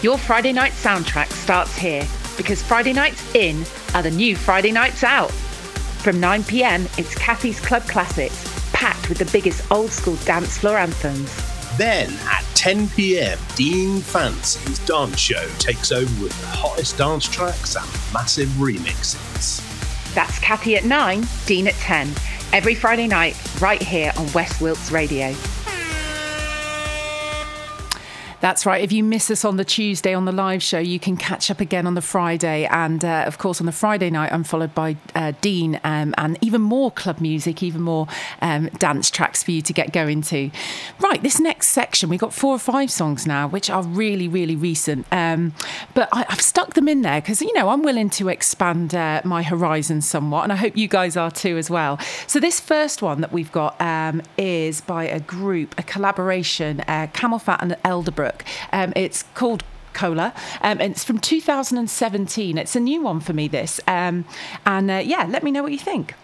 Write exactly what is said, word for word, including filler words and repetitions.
Your Friday night soundtrack starts here because Friday nights in are the new Friday nights out. From nine p.m, it's Kathy's Club Classics, packed with the biggest old school dance floor anthems. Then at ten p.m, Dean Fancy's dance show takes over with the hottest dance tracks and massive remixes. That's Kathy at nine, Dean at ten. Every Friday night, right here on West Wilts Radio. That's right. If you miss us on the Tuesday on the live show, you can catch up again on the Friday. And uh, of course, on the Friday night, I'm followed by uh, Dean um, and even more club music, even more um, dance tracks for you to get going to. Right, this next section, we've got four or five songs now, which are really, really recent. Um, but I, I've stuck them in there because, you know, I'm willing to expand uh, my horizons somewhat. And I hope you guys are too as well. So this first one that we've got um, is by a group, a collaboration, uh, Camel Fat and Elderbrook. Um, it's called Cola, um, and it's from two thousand seventeen. It's a new one for me, this. Um, and uh, yeah, let me know what you think.